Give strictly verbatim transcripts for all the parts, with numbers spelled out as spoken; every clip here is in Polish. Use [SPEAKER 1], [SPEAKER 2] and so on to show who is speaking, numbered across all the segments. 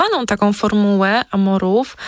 [SPEAKER 1] zaawansowaną taką formułę amorów.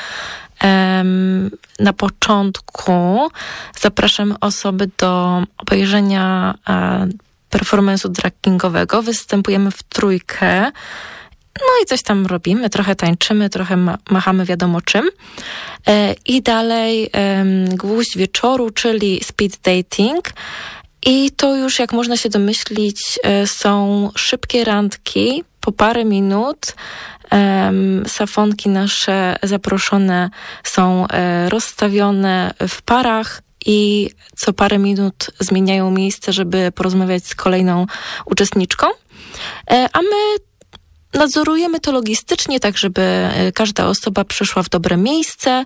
[SPEAKER 1] Na początku zapraszamy osoby do obejrzenia performance'u draggingowego. Występujemy w trójkę. No i coś tam robimy, trochę tańczymy, trochę ma- machamy wiadomo czym. E, I dalej e, gwóźdź wieczoru, czyli speed dating. I to już, jak można się domyślić, e, są szybkie randki po parę minut. E, safonki nasze zaproszone są e, rozstawione w parach i co parę minut zmieniają miejsce, żeby porozmawiać z kolejną uczestniczką. E, a my nadzorujemy to logistycznie, tak żeby każda osoba przyszła w dobre miejsce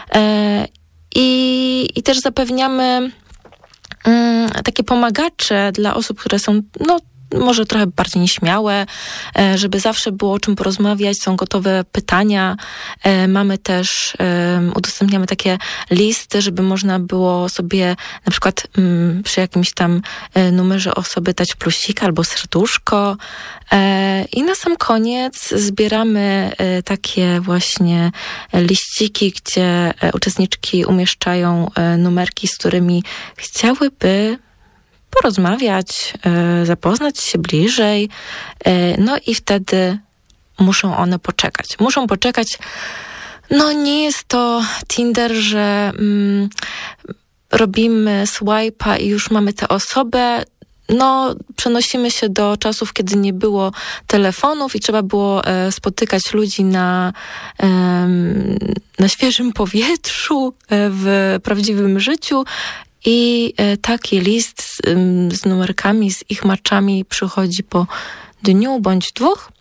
[SPEAKER 1] i, i też zapewniamy um, takie pomagacze dla osób, które są no, może trochę bardziej nieśmiałe, żeby zawsze było o czym porozmawiać, są gotowe pytania. Mamy też, udostępniamy takie listy, żeby można było sobie na przykład przy jakimś tam numerze osoby dać plusika albo serduszko. I na sam koniec zbieramy takie właśnie liściki, gdzie uczestniczki umieszczają numerki, z którymi chciałyby porozmawiać, zapoznać się bliżej, no i wtedy muszą one poczekać. Muszą poczekać. No nie jest to Tinder, że mm, robimy swipe'a i już mamy tę osobę. No, przenosimy się do czasów, kiedy nie było telefonów i trzeba było e, spotykać ludzi na, e, na świeżym powietrzu, e, w prawdziwym życiu. I taki list z, z numerkami, z ich maczami przychodzi po dniu bądź dwóch.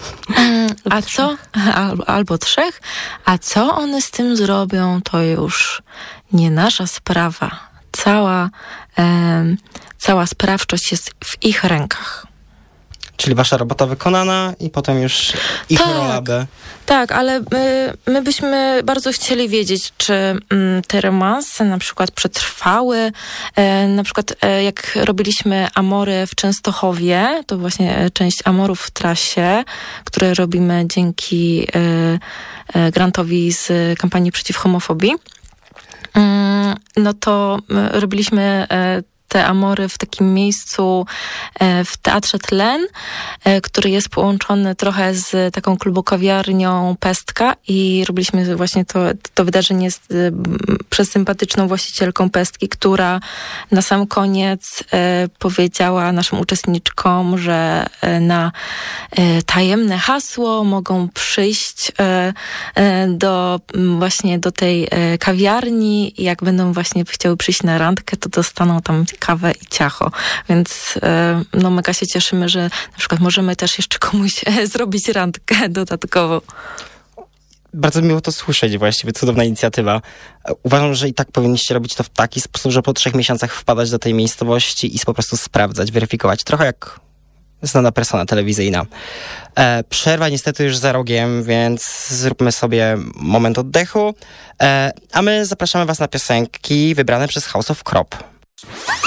[SPEAKER 1] A co? Albo, albo trzech. A co one z tym zrobią, to już nie nasza sprawa. Cała, e, cała sprawczość jest w ich rękach.
[SPEAKER 2] Czyli wasza robota wykonana i potem już ich
[SPEAKER 1] tak,
[SPEAKER 2] rola by...
[SPEAKER 1] Tak, ale my, my byśmy bardzo chcieli wiedzieć, czy mm, te romanse na przykład przetrwały. E, na przykład e, jak robiliśmy Amory w Częstochowie, to właśnie e, część Amorów w trasie, które robimy dzięki e, e, grantowi z kampanii przeciw homofobii. Mm, no to e, robiliśmy e, te Amory w takim miejscu w Teatrze Tlen, który jest połączony trochę z taką klubokawiarnią Pestka i robiliśmy właśnie to, to wydarzenie z, przez sympatyczną właścicielką Pestki, która na sam koniec powiedziała naszym uczestniczkom, że na tajemne hasło mogą przyjść do właśnie do tej kawiarni i jak będą właśnie chciały przyjść na randkę, to dostaną tam kawę i ciacho, więc no mega się cieszymy, że na przykład możemy też jeszcze komuś zrobić randkę dodatkowo.
[SPEAKER 2] Bardzo miło to słyszeć, właściwie cudowna inicjatywa. Uważam, że i tak powinniście robić to w taki sposób, że po trzech miesiącach wpadać do tej miejscowości i po prostu sprawdzać, weryfikować. Trochę jak znana persona telewizyjna. E, przerwa niestety już za rogiem, więc zróbmy sobie moment oddechu. E, a my zapraszamy was na piosenki wybrane przez House of Crop.